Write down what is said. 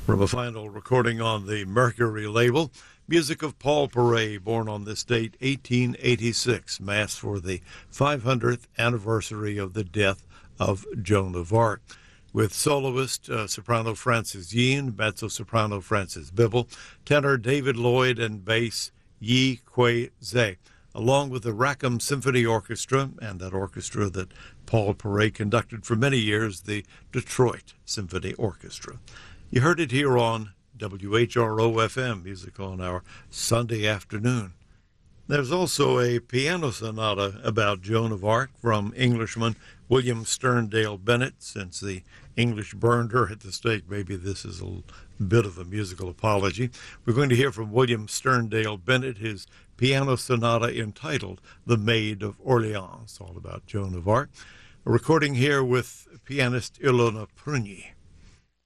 From a final recording on the Mercury label, music of Paul Paray, born on this date, 1886, mass for the 500th anniversary of the death of Joan of Arc, with soloist soprano Frances Yeen, mezzo-soprano Frances Bibble, tenor David Lloyd, and bass Yi Kwei Zhe, along with the Rackham Symphony Orchestra, and that orchestra that Paul Paray conducted for many years, the Detroit Symphony Orchestra. You heard it here on WHRO-FM, music on our Sunday afternoon. There's also a piano sonata about Joan of Arc from Englishman William Sterndale Bennett. Since the English burned her at the stake, maybe this is a bit of a musical apology. We're going to hear from William Sterndale Bennett, his piano sonata entitled The Maid of Orleans, all about Joan of Arc. A recording here with pianist Ilona Prunyi.